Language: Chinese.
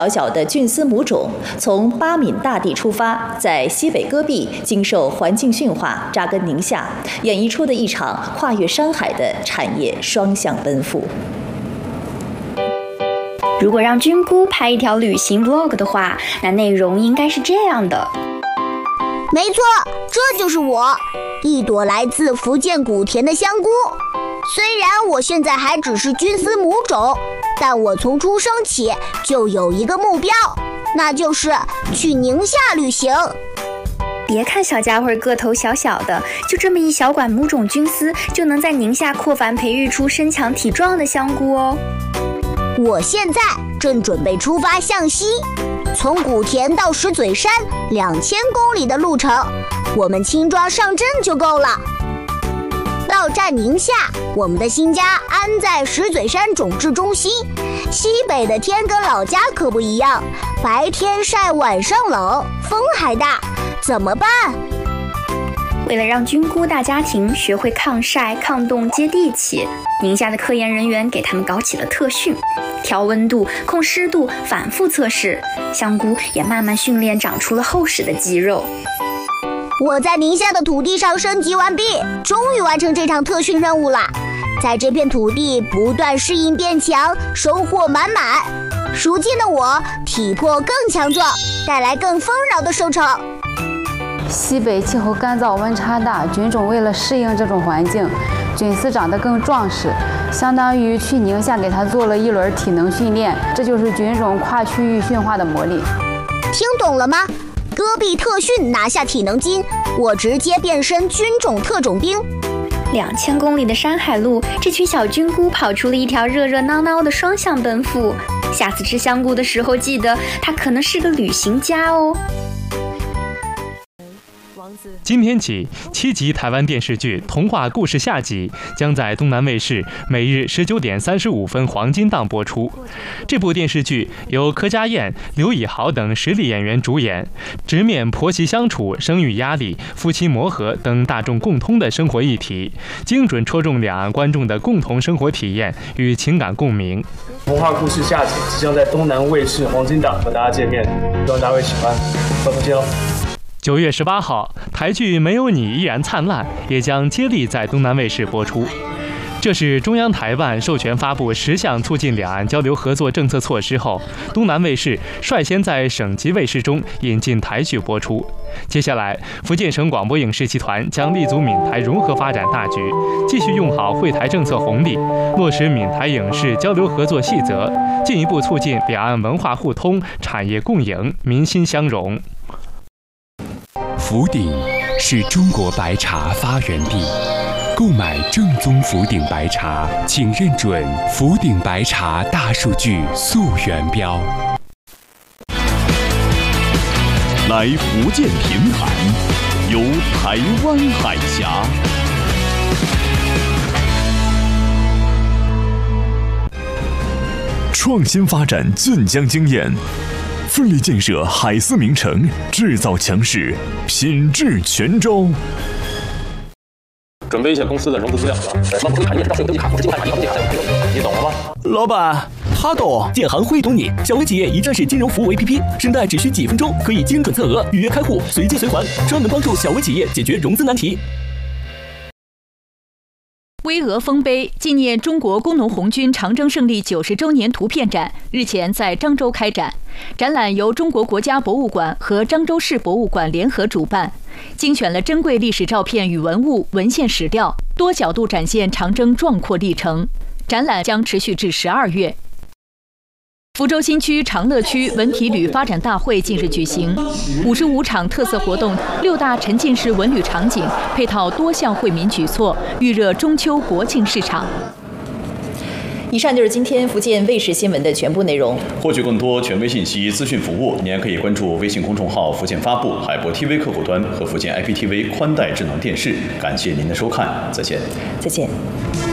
小小的菌丝母种从巴闽大地出发，在西北戈壁经受环境驯化，扎根宁夏，演绎出的一场跨越山海的产业双向奔赴。 如果让菌菇拍一条旅行 vlog 的话，那内容应该是这样的。 没错，这就是我，一朵来自福建古田的香菇。虽然我现在还只是菌丝母种，但我从出生起就有一个目标，那就是去宁夏旅行。 别看小家伙个头小小的，就这么一小管母种菌丝，就能在宁夏扩繁培育出身强体壮的香菇哦。 我现在正准备出发向西，从古田到石嘴山2000公里的路程，我们轻装上阵就够了。到站宁夏，我们的新家安在石嘴山种质中心。西北的天跟老家可不一样，白天晒，晚上冷，风还大，怎么办？ 为了让菌菇大家庭学会抗晒、抗冻、接地气，宁夏的科研人员给他们搞起了特训，调温度、控湿度，反复测试，香菇也慢慢训练长出了厚实的肌肉。 我在宁夏的土地上升级完毕，终于完成这场特训任务了。在这片土地不断适应变强，收获满满。如今的我体魄更强壮，带来更丰饶的收成。 西北气候干燥，温差大，菌种为了适应这种环境，菌丝长得更壮实，相当于去宁夏给它做了一轮体能训练。这就是菌种跨区域驯化的魔力。 听懂了吗？戈壁特训拿下体能金，我直接变身菌种特种兵。 2000公里的山海路，这群小菌菇跑出了一条热热闹闹的双向奔赴。下次吃香菇的时候，记得它可能是个旅行家哦。 今天起，7集台湾电视剧《童话故事》下集将在东南卫视每日19点35分黄金档播出。这部电视剧由柯佳燕、刘以豪等实力演员主演，直面婆媳相处、生育压力、夫妻磨合等大众共通的生活议题，精准戳中两岸观众的共同生活体验与情感共鸣。 童话故事下集即将在东南卫视黄金档和大家见面，希望大家会喜欢。到时见喽。 9月18号，台剧《没有你依然灿烂》也将接力在东南卫视播出。这是中央台办授权发布10项促进两岸交流合作政策措施后，东南卫视率先在省级卫视中引进台剧播出。接下来，福建省广播影视集团将立足闽台融合发展大局，继续用好惠台政策红利，落实闽台影视交流合作细则，进一步促进两岸文化互通、产业共赢、民心相融。 福鼎是中国白茶发源地，购买正宗福鼎白茶，请认准福鼎白茶大数据溯源标。 来福建平潭，游台湾海峡。创新发展晋江经验。奋力建设海思名城，制造强势，品质全招。 准备一些公司的融资资料了。什么不是产业上税登记卡，不是金牌银行你懂了吗？ 老板，他懂，建行会懂你。小微企业一站式金融服务 APP，申贷只需几分钟，可以精准测额、预约开户、随借随还，专门帮助小微企业解决融资难题。 巍峨丰碑纪念中国工农红军长征胜利90周年图片展日前在漳州开展，展览由中国国家博物馆和漳州市博物馆联合主办，精选了珍贵历史照片与文物、文献史料，多角度展现长征壮阔历程。展览将持续至12月。福州新区长乐区文体旅发展大会近日举行，55场特色活动，6大沉浸式文旅场景，配套多项惠民举措，预热中秋国庆市场。 以上就是今天福建卫视新闻的全部内容。 获取更多权威信息、资讯服务，您还可以关注微信公众号“福建发布”、海博 TV 客户端和福建 IPTV 宽带智能电视。感谢您的收看，再见。 再见。